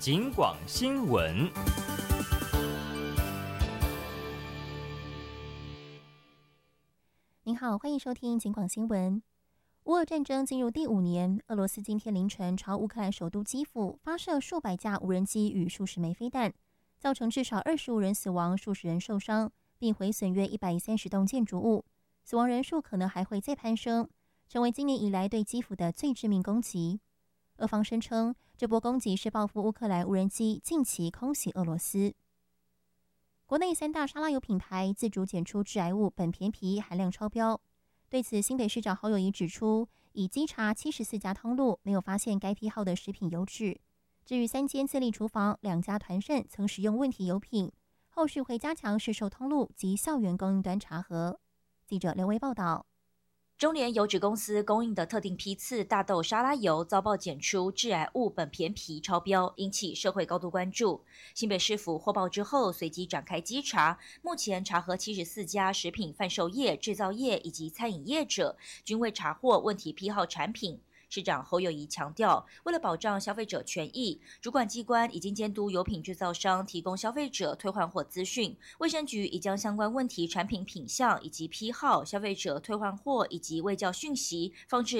警广新闻。 您好，欢迎收听警广新闻。乌俄战争进入第5年，俄罗斯今天凌晨朝乌克兰首都基辅发射数百架无人机与数十枚飞弹，造成至少25人死亡、数十人受伤，并毁损约130栋建筑物，死亡人数可能还会再攀升，成为今年以来对基辅的最致命攻击。俄方声称，这波攻击是报复乌克兰无人机近期空袭俄罗斯。国内3大沙拉油品牌自主检出致癌物苯醃醚含量超标。对此，新北市长侯友宜指出，已稽查74家通路，没有发现该批号的食品油脂。至于3间自立厨房、2家团膳曾使用问题油品，后续会加强市售通路及校园供应端查核。记者刘维报道。 中联油脂公司供应的特定批次大豆沙拉油遭报检出致癌物苯醃醚超标，引起社会高度关注。新北市府获报之后，随即展开稽查，目前查核74家食品贩售业、制造业以及餐饮业者，均未查获问题批号产品。市长侯友宜强调，为了保障消费者权益，主管机关已经监督油品制造商提供消费者退换货资讯，卫生局已将相关问题产品品项以及批号、消费者退换货以及卫教讯息放置